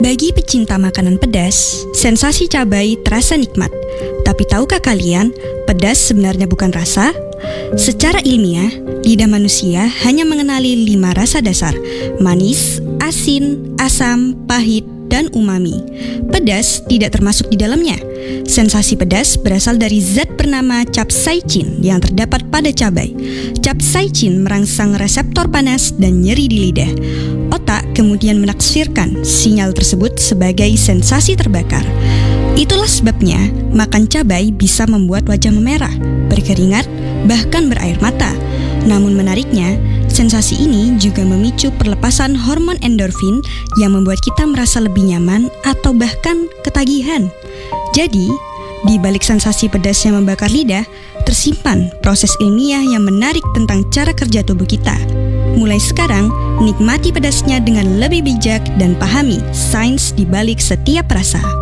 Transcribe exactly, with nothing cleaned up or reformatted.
Bagi pecinta makanan pedas, sensasi cabai terasa nikmat. Tapi tahukah kalian, pedas sebenarnya bukan rasa? Secara ilmiah, lidah manusia hanya mengenali lima rasa dasar: manis, asin, asam, pahit, dan umami. Pedas tidak termasuk di dalamnya. Sensasi pedas berasal dari zat bernama capsaicin yang terdapat pada cabai. Capsaicin merangsang reseptor panas dan nyeri di lidah. Otak kemudian menafsirkan sinyal tersebut sebagai sensasi terbakar. Itulah sebabnya makan cabai bisa membuat wajah memerah, berkeringat, bahkan berair mata. Namun menariknya, sensasi ini juga memicu perlepasan hormon endorfin yang membuat kita merasa lebih nyaman atau bahkan ketagihan. Jadi, di balik sensasi pedas yang membakar lidah, tersimpan proses ilmiah yang menarik tentang cara kerja tubuh kita. Mulai sekarang, nikmati pedasnya dengan lebih bijak dan pahami sains di balik setiap rasa.